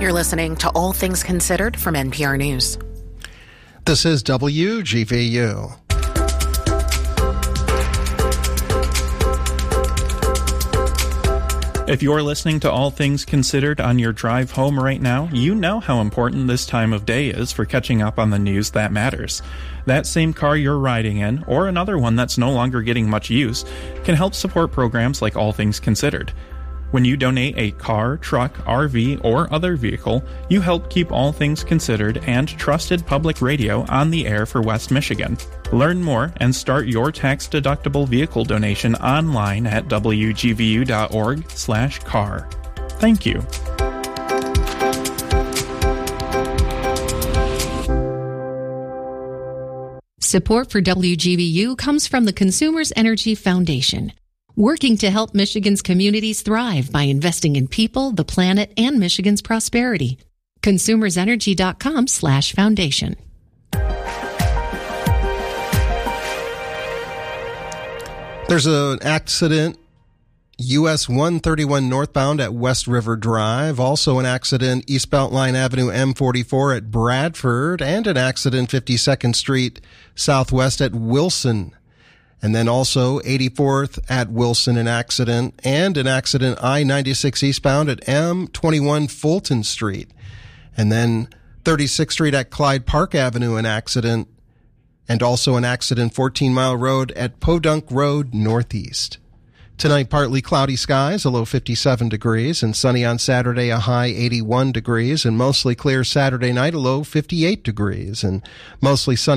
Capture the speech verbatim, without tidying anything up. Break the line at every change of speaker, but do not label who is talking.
You're listening to All Things Considered from N P R News.
This is W G V U.
If you're listening to All Things Considered on your drive home right now, you know how important this time of day is for catching up on the news that matters. That same car you're riding in, or another one that's no longer getting much use, can help support programs like All Things Considered. When you donate a car, truck, R V, or other vehicle, you help keep All Things Considered and trusted public radio on the air for West Michigan. Learn more and start your tax-deductible vehicle donation online at w g v u dot org slash car. Thank you.
Support for W G V U comes from the Consumers Energy Foundation, working to help Michigan's communities thrive by investing in people, the planet, and Michigan's prosperity. consumersenergy.com slash foundation.
There's an accident, U S one thirty-one northbound at West River Drive. Also an accident, East Beltline Avenue M forty-four at Bradford, and an accident, fifty-second Street Southwest at Wilson. And then also eighty-fourth at Wilson, an accident, and an accident I ninety-six eastbound at M twenty-one Fulton Street. And then thirty-sixth Street at Clyde Park Avenue, an accident, and also an accident fourteen Mile Road at Podunk Road Northeast. Tonight, partly cloudy skies, a low fifty-seven degrees, and sunny on Saturday, a high eighty-one degrees, and mostly clear Saturday night, a low fifty-eight degrees, and mostly sunny